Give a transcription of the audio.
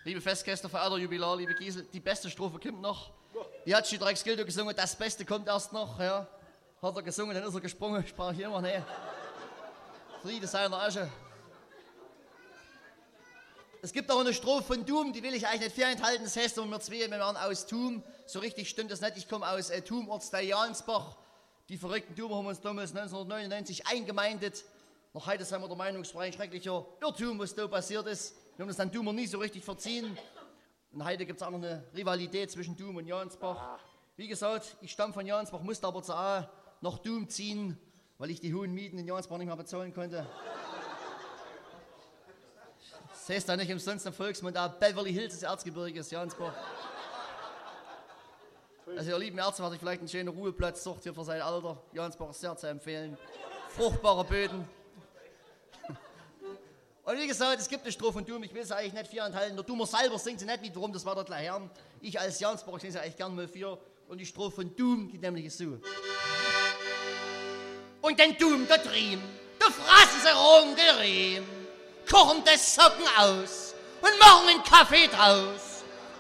Liebe Festgäste, verehrter Jubilar, liebe Giesel, die beste Strophe kommt noch. Die hat Drecksgildo gesungen, das Beste kommt erst noch. Ja. Hat er gesungen, dann ist er gesprungen, sprach ich immer, nee. Friede seiner Asche. Es gibt auch eine Strophe von Doom, die will ich eigentlich nicht vorenthalten. Das heißt, wir zwei, wir waren aus Thum. So richtig stimmt das nicht. Ich komme aus Thum, Ortsteil Jansbach. Die verrückten Thumer haben uns damals 1999 eingemeindet. Noch heute sind wir der Meinung, es war ein schrecklicher Irrtum, was da passiert ist. Wir haben das dann Thumer nie so richtig verziehen. Und heute gibt es auch noch eine Rivalität zwischen Thum und Jansbach. Wie gesagt, ich stamme von Jansbach, musste aber zur A nach Thum ziehen, weil ich die hohen Mieten in Jansbach nicht mehr bezahlen konnte. Das heißt da nicht umsonst im Volksmund, Beverly Hills des Erzgebirges, Jansbach. Also ihr lieben Ärzte, hatte ich vielleicht einen schönen Ruheplatz, sucht hier für sein Alter. Jansbach ist sehr zu empfehlen. Fruchtbare Böden. Und wie gesagt, es gibt eine Strophe von Doom, ich will es eigentlich nicht vorenthalten. Der Doomer selber singt sie nicht wiederum, das war der gleich Herrn. Ich als Jansbach singe sie eigentlich gern mal für. Und die Strophe von Doom geht nämlich so. Und den Doom, der Dream, da fraßen sie rum, der Riem, kochen das Socken aus und machen einen Kaffee draus.